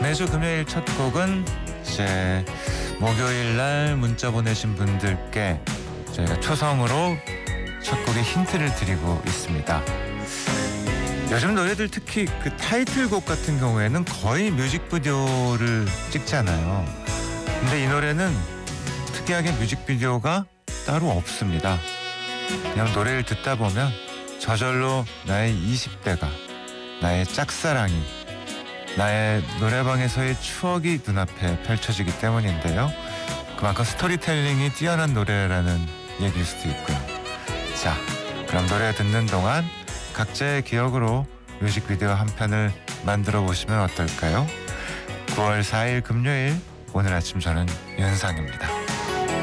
매주 금요일 첫 곡은 이제 목요일 날 문자 보내신 분들께 저희가 초성으로 첫 곡에 힌트를 드리고 있습니다. 요즘 노래들 특히 그 타이틀곡 같은 경우에는 거의 뮤직비디오를 찍잖아요. 근데 이 노래는 특이하게 뮤직비디오가 따로 없습니다. 그냥 노래를 듣다 보면 저절로 나의 20대가, 나의 짝사랑이, 나의 노래방에서의 추억이 눈앞에 펼쳐지기 때문인데요. 그만큼 스토리텔링이 뛰어난 노래라는 얘기일 수도 있고요. 자, 그럼 노래 듣는 동안 각자의 기억으로 뮤직비디오 한 편을 만들어 보시면 어떨까요? 9월 4일 금요일, 오늘 아침 저는 윤상입니다.